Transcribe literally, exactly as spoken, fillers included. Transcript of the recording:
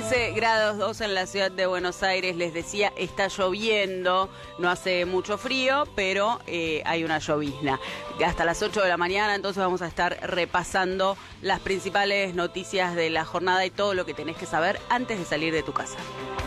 quince grados dos en la ciudad de Buenos Aires. Les decía, está lloviendo, no hace mucho frío, pero eh, hay una llovizna. Hasta las ocho de la mañana, entonces vamos a estar repasando las principales noticias de la jornada y todo lo que tenés que saber antes de salir de tu casa.